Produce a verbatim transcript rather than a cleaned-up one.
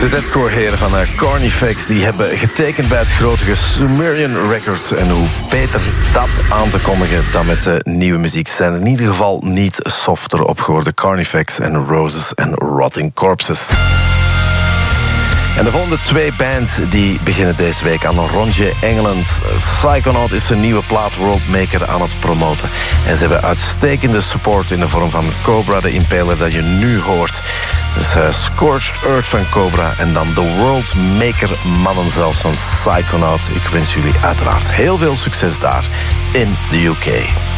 De deathcore-heren van Carnifex die hebben getekend bij het grote Sumerian Records. En hoe beter dat aan te kondigen dan met de nieuwe muziek. Ze zijn in ieder geval niet softer op geworden. Carnifex en Roses en Rotting Corpses. En de volgende twee bands die beginnen deze week aan een rondje Engeland. Psychonaut is zijn nieuwe plaat Worldmaker aan het promoten. En ze hebben uitstekende support in de vorm van Cobra, de Impaler, dat je nu hoort. Dus uh, Scorched Earth van Cobra en dan de Worldmaker mannen zelfs van Psychonaut. Ik wens jullie uiteraard heel veel succes daar in de U K.